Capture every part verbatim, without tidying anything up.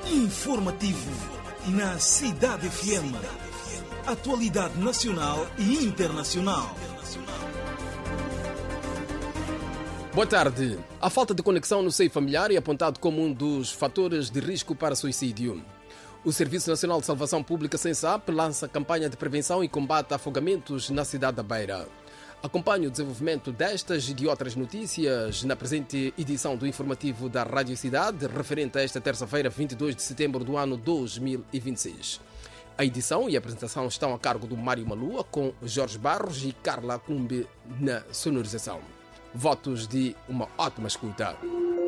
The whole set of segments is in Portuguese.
Informativo na Cidade F M. Atualidade nacional e internacional. Boa tarde. A falta de conexão no seio familiar é apontado como um dos fatores de risco para suicídio. O Serviço Nacional de Salvação Pública, SENSAP, lança campanha de prevenção e combate a afogamentos na cidade da Beira. Acompanhe o desenvolvimento destas e de outras notícias na presente edição do informativo da Rádio Cidade, referente a esta terça-feira, vinte e dois de setembro do ano dois mil e vinte e seis. A edição e a apresentação estão a cargo do Mário Malua, com Jorge Barros e Carla Cumbe na sonorização. Votos de uma ótima escuta.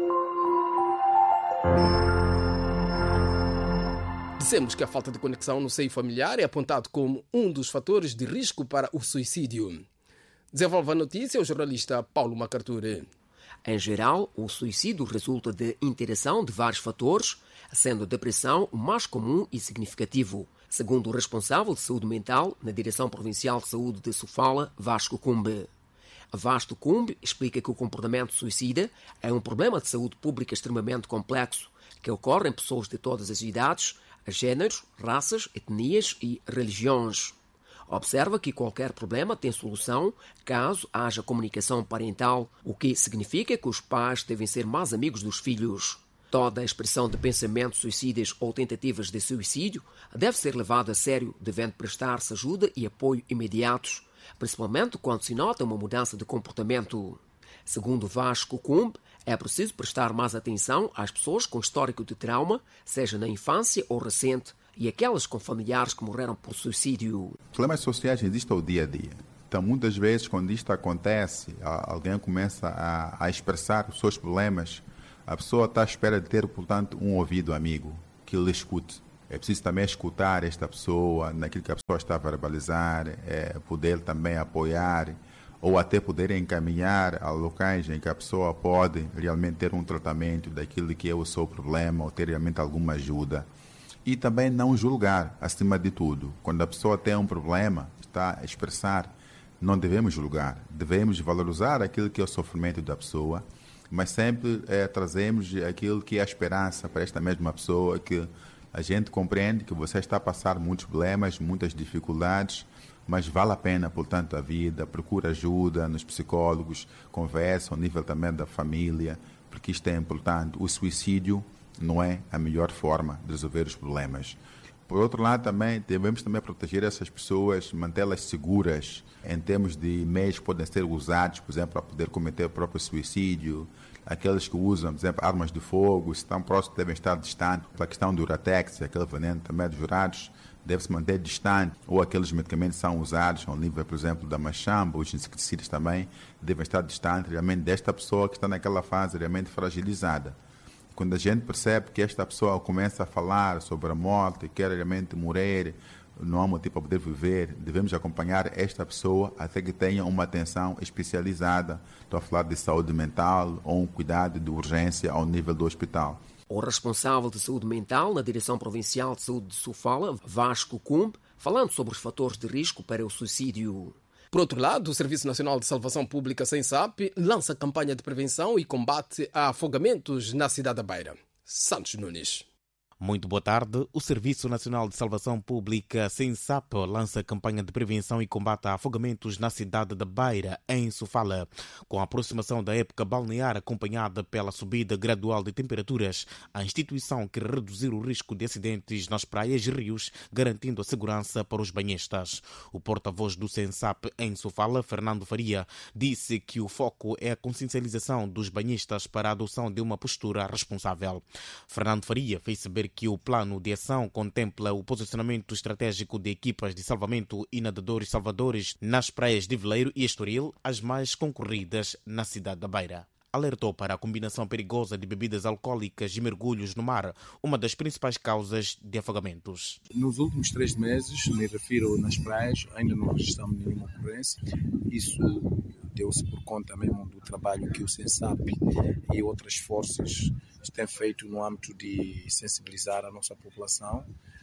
Dissemos que a falta de conexão no seio familiar é apontado como um dos fatores de risco para o suicídio. Desenvolve a notícia o jornalista Paulo Macarture. Em geral, o suicídio resulta de interação de vários fatores, sendo a depressão o mais comum e significativo, segundo o responsável de saúde mental na Direção Provincial de Saúde de Sofala, Vasco Cumbe. Vasco Cumbe explica que o comportamento suicida é um problema de saúde pública extremamente complexo, que ocorre em pessoas de todas as idades, géneros, raças, etnias e religiões. Observa que qualquer problema tem solução caso haja comunicação parental, o que significa que os pais devem ser mais amigos dos filhos. Toda a expressão de pensamentos suicidas ou tentativas de suicídio deve ser levada a sério, devendo prestar-se ajuda e apoio imediatos, principalmente quando se nota uma mudança de comportamento. Segundo Vasco Cumbe, é preciso prestar mais atenção às pessoas com histórico de trauma, seja na infância ou recente, e aquelas com familiares que morreram por suicídio. Problemas sociais existem ao dia a dia. Então, muitas vezes, quando isto acontece, alguém começa a, a expressar os seus problemas, a pessoa está à espera de ter, portanto, um ouvido amigo que lhe escute. É preciso também escutar esta pessoa naquilo que a pessoa está a verbalizar, é, poder também apoiar ou até poder encaminhar a locais em que a pessoa pode realmente ter um tratamento daquilo que é o seu problema ou ter realmente alguma ajuda. E também não julgar, acima de tudo. Quando a pessoa tem um problema, está a expressar, não devemos julgar. Devemos valorizar aquilo que é o sofrimento da pessoa, mas sempre é, trazemos aquilo que é a esperança para esta mesma pessoa, que a gente compreende que você está a passar muitos problemas, muitas dificuldades, mas vale a pena, portanto, a vida, procura ajuda nos psicólogos, conversa ao nível também da família, porque isto é importante. O suicídio não é a melhor forma de resolver os problemas. Por outro lado, também devemos também proteger essas pessoas, mantê-las seguras em termos de meios que podem ser usados, por exemplo, para poder cometer o próprio suicídio. Aqueles que usam, por exemplo, armas de fogo, se estão próximos, devem estar distantes. A questão do Uratex, aquele veneno também dos jurados, deve-se manter distante. Ou aqueles medicamentos que são usados ao nível, por exemplo, da machamba, os inseticidas também, devem estar distantes realmente desta pessoa que está naquela fase realmente fragilizada. Quando a gente percebe que esta pessoa começa a falar sobre a morte, quer realmente morrer, não há motivo para poder viver, devemos acompanhar esta pessoa até que tenha uma atenção especializada. Estou a falar de saúde mental ou um cuidado de urgência ao nível do hospital. O responsável de saúde mental na Direção Provincial de Saúde de Sofala, Vasco Cumbe, falando sobre os fatores de risco para o suicídio. Por outro lado, o Serviço Nacional de Salvação Pública, SENSAP, lança campanha de prevenção e combate a afogamentos na cidade da Beira. Santos Nunes. Muito boa tarde. O Serviço Nacional de Salvação Pública, SENSAP, lança campanha de prevenção e combate a afogamentos na cidade da Beira, em Sofala. Com a aproximação da época balnear acompanhada pela subida gradual de temperaturas, a instituição quer reduzir o risco de acidentes nas praias e rios, garantindo a segurança para os banhistas. O porta-voz do SENSAP em Sofala, Fernando Faria, disse que o foco é a consciencialização dos banhistas para a adoção de uma postura responsável. Fernando Faria fez saber que o plano de ação contempla o posicionamento estratégico de equipas de salvamento e nadadores salvadores nas praias de Veleiro e Estoril, as mais concorridas na cidade da Beira. Alertou para a combinação perigosa de bebidas alcoólicas e mergulhos no mar, uma das principais causas de afogamentos. Nos últimos três meses, me refiro nas praias, ainda não registramos nenhuma ocorrência. Isso deu-se por conta mesmo do trabalho que o SENSAP e outras forças têm feito no âmbito de sensibilizar a nossa população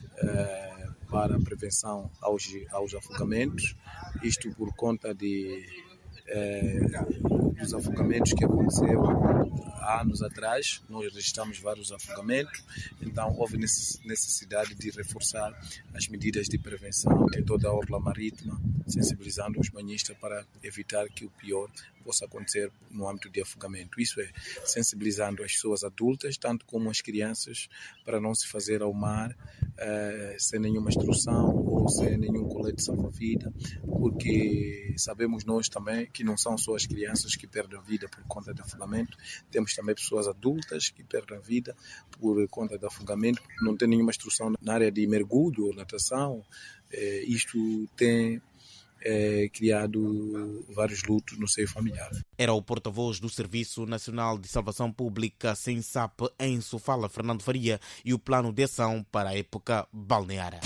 eh, para a prevenção aos, aos afogamentos. Isto por conta de, eh, dos afogamentos que aconteceu há anos atrás, nós registramos vários afogamentos, então houve necessidade de reforçar as medidas de prevenção em toda a orla marítima, sensibilizando os banhistas para evitar que o pior possa acontecer no âmbito de afogamento. Isso é, sensibilizando as pessoas adultas, tanto como as crianças, para não se fazer ao mar eh, sem nenhuma instrução ou sem nenhum colete de salva-vida, porque sabemos nós também que não são só as crianças que perdem a vida por conta de afogamento, temos também pessoas adultas que perdem a vida por conta de afogamento, não tem nenhuma instrução na área de mergulho ou natação. Eh, isto tem É, criado vários lutos no seio familiar. Era o porta-voz do Serviço Nacional de Salvação Pública, SENSAP, em Sofala, Fernando Faria, e o plano de ação para a época balnear.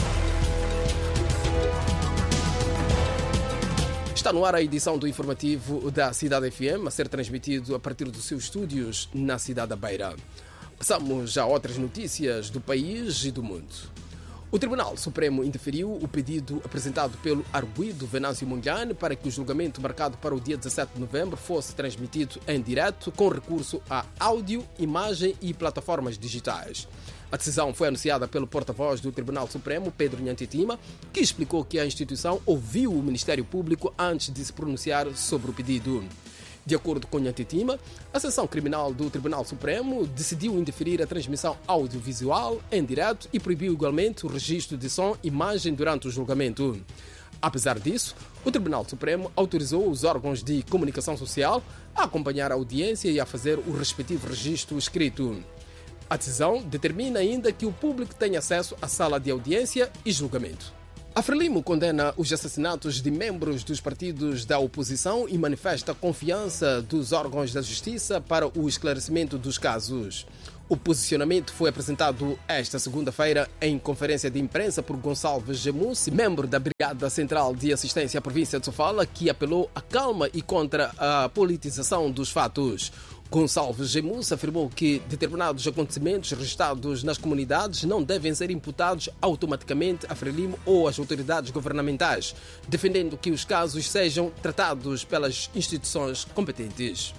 Está no ar a edição do informativo da Cidade F M, a ser transmitido a partir dos seus estúdios na cidade da Beira. Passamos a outras notícias do país e do mundo. O Tribunal Supremo indeferiu o pedido apresentado pelo arguido Venâncio Mondlane para que o julgamento marcado para o dia dezassete de novembro fosse transmitido em direto com recurso a áudio, imagem e plataformas digitais. A decisão foi anunciada pelo porta-voz do Tribunal Supremo, Pedro Nhantitima, que explicou que a instituição ouviu o Ministério Público antes de se pronunciar sobre o pedido. De acordo com Nhantitima, a seção criminal do Tribunal Supremo decidiu indeferir a transmissão audiovisual em direto e proibiu igualmente o registro de som e imagem durante o julgamento. Apesar disso, o Tribunal Supremo autorizou os órgãos de comunicação social a acompanhar a audiência e a fazer o respectivo registro escrito. A decisão determina ainda que o público tenha acesso à sala de audiência e julgamento. A Frelimo condena os assassinatos de membros dos partidos da oposição e manifesta a confiança dos órgãos da justiça para o esclarecimento dos casos. O posicionamento foi apresentado esta segunda-feira em conferência de imprensa por Gonçalves Gemussi, membro da Brigada Central de Assistência à Província de Sofala, que apelou à calma e contra a politização dos fatos. Gonçalves Gemussi afirmou que determinados acontecimentos registrados nas comunidades não devem ser imputados automaticamente à Frelimo ou às autoridades governamentais, defendendo que os casos sejam tratados pelas instituições competentes.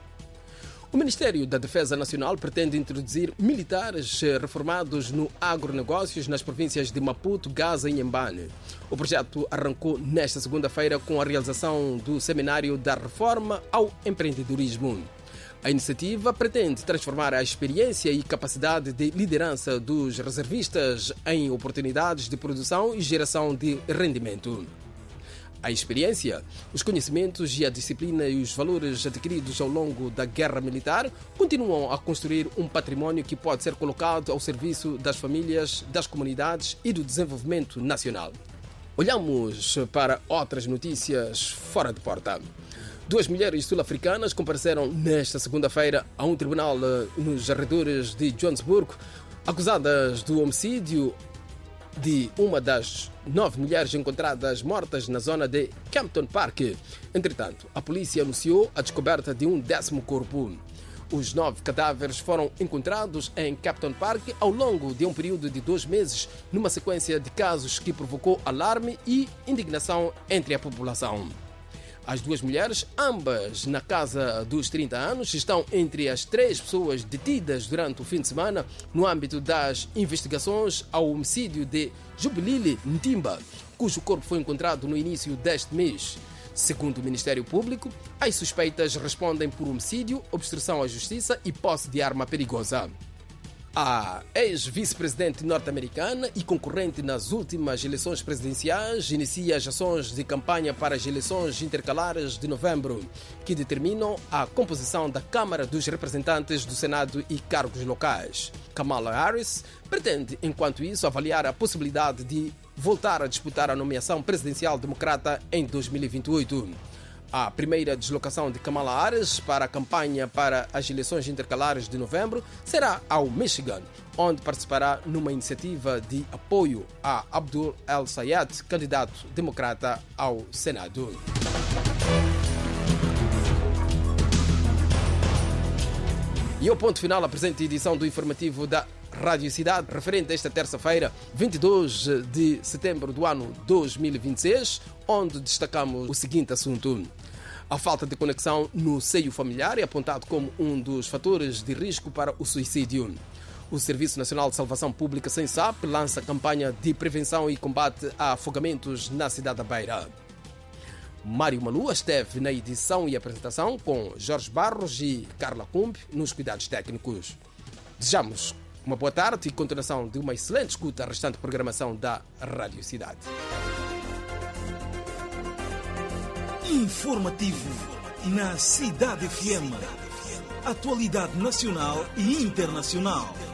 O Ministério da Defesa Nacional pretende introduzir militares reformados no agronegócios nas províncias de Maputo, Gaza e Inhambane. O projeto arrancou nesta segunda-feira com a realização do Seminário da Reforma ao Empreendedorismo. A iniciativa pretende transformar a experiência e capacidade de liderança dos reservistas em oportunidades de produção e geração de rendimento. A experiência, os conhecimentos e a disciplina e os valores adquiridos ao longo da guerra militar continuam a construir um património que pode ser colocado ao serviço das famílias, das comunidades e do desenvolvimento nacional. Olhamos para outras notícias fora de porta. Duas mulheres sul-africanas compareceram nesta segunda-feira a um tribunal nos arredores de Johannesburgo, acusadas do homicídio de uma das nove mulheres encontradas mortas na zona de Kempton Park. Entretanto, a polícia anunciou a descoberta de um décimo corpo. Os nove cadáveres foram encontrados em Kempton Park ao longo de um período de dois meses, numa sequência de casos que provocou alarme e indignação entre a população. As duas mulheres, ambas na casa dos trinta anos, estão entre as três pessoas detidas durante o fim de semana no âmbito das investigações ao homicídio de Jubilile Ntimba, cujo corpo foi encontrado no início deste mês. Segundo o Ministério Público, as suspeitas respondem por homicídio, obstrução à justiça e posse de arma perigosa. A ex-vice-presidente norte-americana e concorrente nas últimas eleições presidenciais inicia as ações de campanha para as eleições intercalares de novembro, que determinam a composição da Câmara dos Representantes do Senado e cargos locais. Kamala Harris pretende, enquanto isso, avaliar a possibilidade de voltar a disputar a nomeação presidencial democrata em dois mil e vinte e oito. A primeira deslocação de Kamala Harris para a campanha para as eleições intercalares de novembro será ao Michigan, onde participará numa iniciativa de apoio a Abdul El-Sayed, candidato democrata ao Senado. E ao ponto final a presente edição do informativo da Rádio Cidade, referente a esta terça-feira, vinte e dois de setembro do ano dois mil e vinte e seis, onde destacamos o seguinte assunto. A falta de conexão no seio familiar é apontado como um dos fatores de risco para o suicídio. O Serviço Nacional de Salvação Pública, SENSAP, lança campanha de prevenção e combate a afogamentos na cidade da Beira. Mário Manua esteve na edição e apresentação com Jorge Barros e Carla Cumbe nos cuidados técnicos. Desejamos uma boa tarde e continuação de uma excelente escuta à restante programação da Rádio Cidade. Informativo na Cidade F M. Atualidade nacional e internacional.